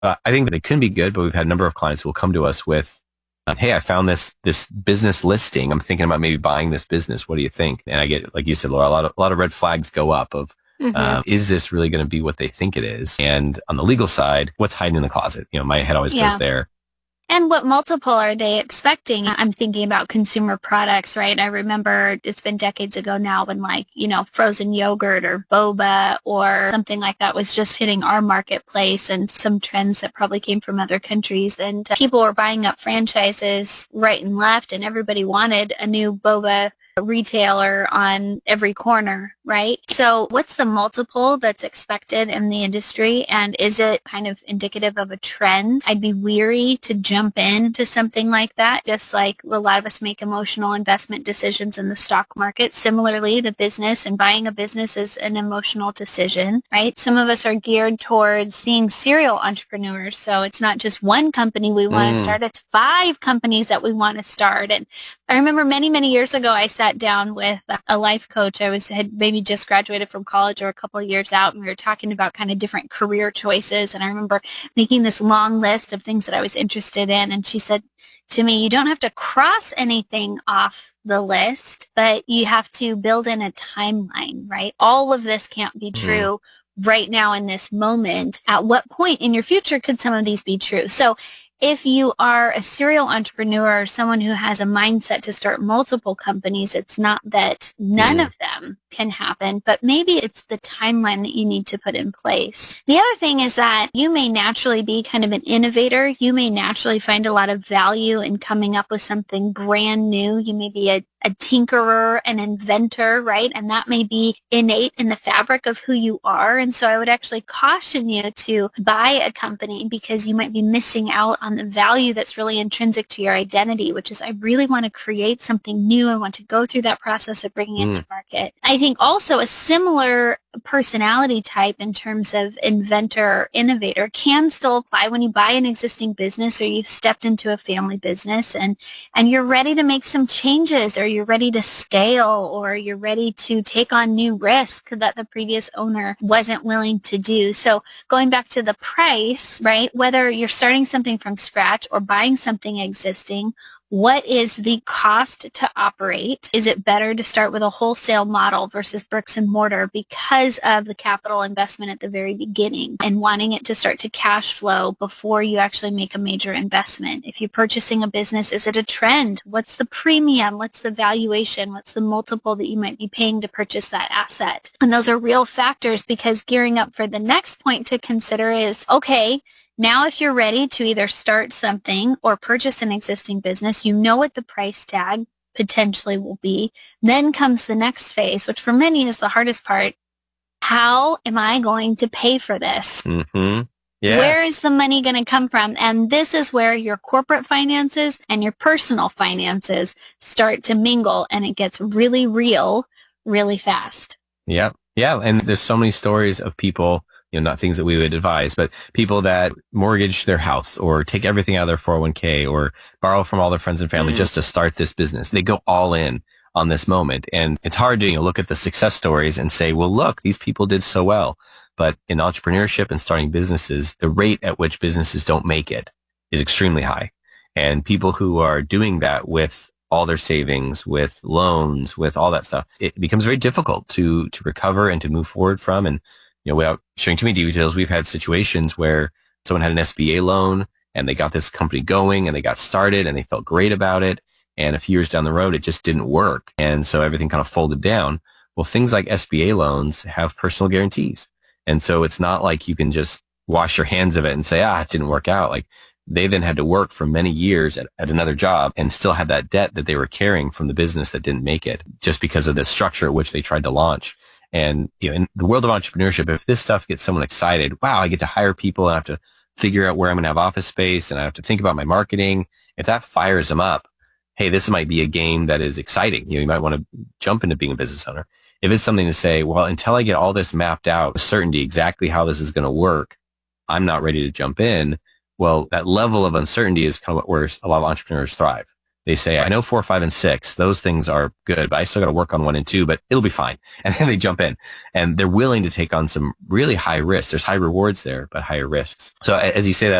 I think that it can be good, but we've had a number of clients who will come to us with, hey, I found this business listing. I'm thinking about maybe buying this business. What do you think? And I get, like you said, Laura, a lot of red flags go up of, is this really going to be what they think it is? And on the legal side, what's hiding in the closet? My head always goes there. And what multiple are they expecting? I'm thinking about consumer products, right? I remember it's been decades ago now when frozen yogurt or boba or something like that was just hitting our marketplace, and some trends that probably came from other countries. And people were buying up franchises right and left, and everybody wanted a new boba retailer on every corner, right? So what's the multiple that's expected in the industry, and is it kind of indicative of a trend? I'd be weary to jump into something like that, just like a lot of us make emotional investment decisions in the stock market. Similarly, the business and buying a business is an emotional decision, right? Some of us are geared towards being serial entrepreneurs, so it's not just one company we want to start, it's 5 companies that we want to start. And I remember many, many years ago, I sat down with a life coach. I had maybe just graduated from college or a couple of years out, and we were talking about kind of different career choices. And I remember making this long list of things that I was interested in. And she said to me, you don't have to cross anything off the list, but you have to build in a timeline, right? All of this can't be true right now in this moment. At what point in your future could some of these be true? So if you are a serial entrepreneur or someone who has a mindset to start multiple companies, it's not that none of them can happen, but maybe it's the timeline that you need to put in place. The other thing is that you may naturally be kind of an innovator. You may naturally find a lot of value in coming up with something brand new. You may be a tinkerer, an inventor, right? And that may be innate in the fabric of who you are. And so I would actually caution you to buy a company because you might be missing out on the value that's really intrinsic to your identity, which is I really want to create something new. I want to go through that process of bringing it to market. I think also a similar personality type in terms of inventor or innovator can still apply when you buy an existing business or you've stepped into a family business and you're ready to make some changes, or you're ready to scale, or you're ready to take on new risk that the previous owner wasn't willing to do. So going back to the price, right, whether you're starting something from scratch or buying something existing, what is the cost to operate? Is it better to start with a wholesale model versus bricks and mortar because of the capital investment at the very beginning and wanting it to start to cash flow before you actually make a major investment? If you're purchasing a business, is it a trend? What's the premium? What's the valuation? What's the multiple that you might be paying to purchase that asset? And those are real factors, because gearing up for the next point to consider is, okay, now, if you're ready to either start something or purchase an existing business, you know what the price tag potentially will be. Then comes the next phase, which for many is the hardest part. How am I going to pay for this? Where is the money going to come from? And this is where your corporate finances and your personal finances start to mingle, and it gets really real really fast. Yeah. And there's so many stories of people, not things that we would advise, but people that mortgage their house or take everything out of their 401k or borrow from all their friends and family just to start this business. They go all in on this moment. And it's hard to look at the success stories and say, well, look, these people did so well. But in entrepreneurship and starting businesses, the rate at which businesses don't make it is extremely high. And people who are doing that with all their savings, with loans, with all that stuff, it becomes very difficult to recover and to move forward from. And without showing too many details, we've had situations where someone had an SBA loan and they got this company going and they got started and they felt great about it. And a few years down the road, it just didn't work. And so everything kind of folded down. Well, things like SBA loans have personal guarantees. And so it's not like you can just wash your hands of it and say, it didn't work out. Like, they then had to work for many years at another job and still had that debt that they were carrying from the business that didn't make it, just because of the structure at which they tried to launch. And, in the world of entrepreneurship, if this stuff gets someone excited, wow, I get to hire people and I have to figure out where I'm going to have office space and I have to think about my marketing. If that fires them up, hey, this might be a game that is exciting. You might want to jump into being a business owner. If it's something to say, well, until I get all this mapped out with certainty exactly how this is going to work, I'm not ready to jump in. Well, that level of uncertainty is kind of where a lot of entrepreneurs thrive. they say, I know 4, 5, and 6. Those things are good, but I still got to work on 1 and 2, but it'll be fine. And then they jump in and they're willing to take on some really high risks. There's high rewards there, but higher risks. So as you say that,